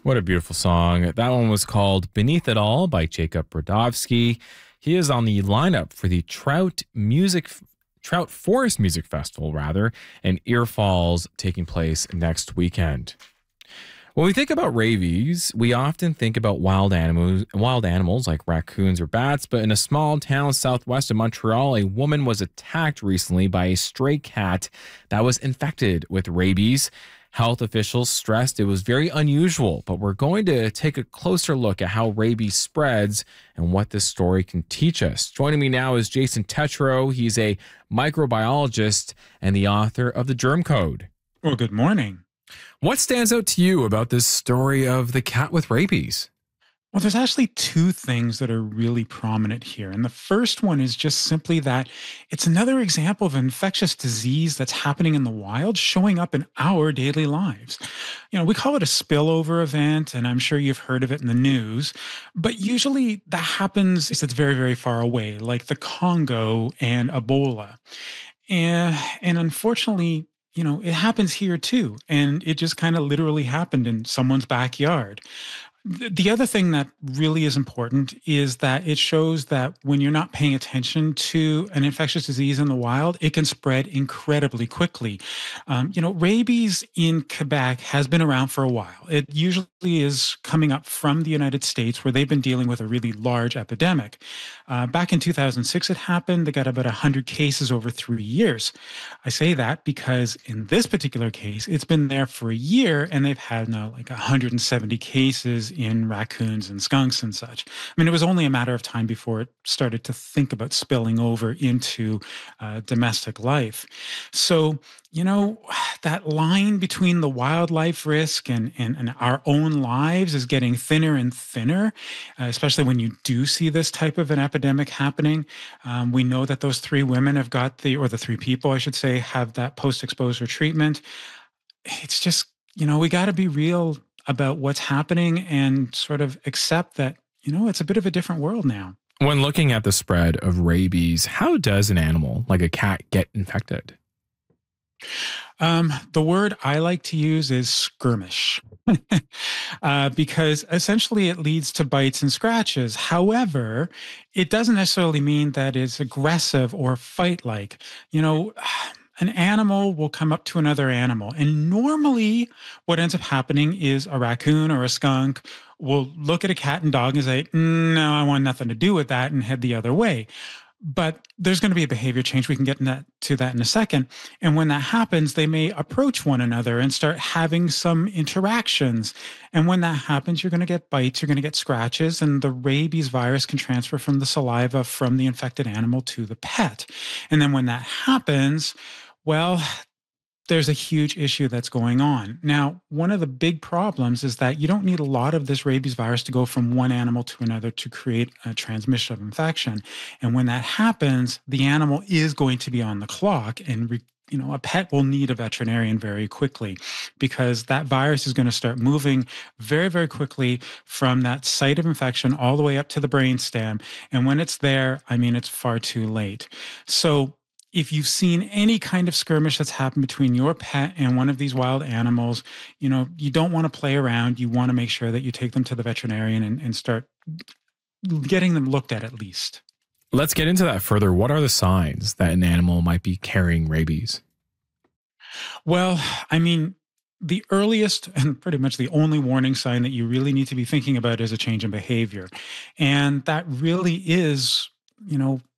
What a beautiful song. That one was called Beneath It All by Jacob Brodowski. He is on the lineup for the Trout Forest Music Festival, rather, in Ear Falls, taking place next weekend. When we think about rabies, we often think about wild animals like raccoons or bats, but in a small town southwest of Montreal, a woman was attacked recently by a stray cat that was infected with rabies. Health officials stressed it was very unusual, but we're going to take a closer look at how rabies spreads and what this story can teach us. Joining me now is Jason Tetro. He's a microbiologist and the author of The Germ Code. Well, good morning. What stands out to you about this story of the cat with rabies? Well, there's actually two things that are really prominent here. And the first one is just simply that it's another example of an infectious disease that's happening in the wild, showing up in our daily lives. We call it a spillover event, and I'm sure you've heard of it in the news. But usually that happens, it's very, very far away, like the Congo and Ebola. And unfortunately, it happens here too. And it just kind of literally happened in someone's backyard. The other thing that really is important is that it shows that when you're not paying attention to an infectious disease in the wild, it can spread incredibly quickly. Rabies in Quebec has been around for a while. It usually is coming up from the United States, where they've been dealing with a really large epidemic. Back in 2006, it happened. They got about 100 cases over 3 years. I say that because in this particular case, it's been there for a year, and they've had now like 170 cases in raccoons and skunks and such. I mean, it was only a matter of time before it started to think about spilling over into domestic life. So, that line between the wildlife risk and our own lives is getting thinner and thinner, especially when you do see this type of an epidemic happening. We know that those three women have got the three people, I should say, have that post-exposure treatment. It's just, we got to be real about what's happening and sort of accept that, it's a bit of a different world now. When looking at the spread of rabies, how does an animal like a cat get infected? The word I like to use is skirmish, because essentially it leads to bites and scratches. However, it doesn't necessarily mean that it's aggressive or fight-like. An animal will come up to another animal. And normally, what ends up happening is a raccoon or a skunk will look at a cat and dog and say, "No, I want nothing to do with that," and head the other way. But there's going to be a behavior change. We can get to that in a second. And when that happens, they may approach one another and start having some interactions. And when that happens, you're going to get bites, you're going to get scratches, and the rabies virus can transfer from the saliva from the infected animal to the pet. And then when that happens, well, there's a huge issue that's going on. Now, one of the big problems is that you don't need a lot of this rabies virus to go from one animal to another to create a transmission of infection. And when that happens, the animal is going to be on the clock, and a pet will need a veterinarian very quickly, because that virus is going to start moving very, very quickly from that site of infection all the way up to the brainstem. And when it's there, it's far too late. So if you've seen any kind of skirmish that's happened between your pet and one of these wild animals, you don't want to play around. You want to make sure that you take them to the veterinarian and start getting them looked at least. Let's get into that further. What are the signs that an animal might be carrying rabies? Well, the earliest and pretty much the only warning sign that you really need to be thinking about is a change in behavior. And that really is,